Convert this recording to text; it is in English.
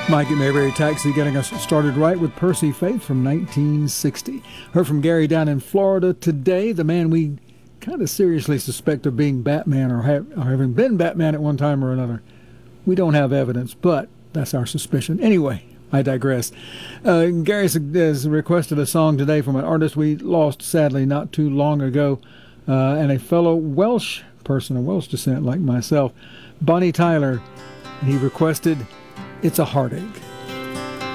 Mike at Mayberry Taxi getting us started right with Percy Faith from 1960. Heard from Gary down in Florida today, the man we kind of seriously suspect of being Batman or having been Batman at one time or another. We don't have evidence, but that's our suspicion. Anyway, I digress. Gary has requested a song today from an artist we lost, sadly, not too long ago, and a fellow Welsh person of Welsh descent like myself, Bonnie Tyler. He requested It's a Heartache.